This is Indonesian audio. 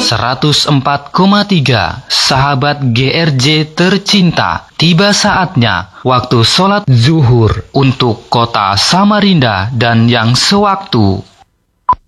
104,3 sahabat GRJ tercinta, tiba saatnya waktu sholat zuhur untuk kota Samarinda dan yang sewaktu.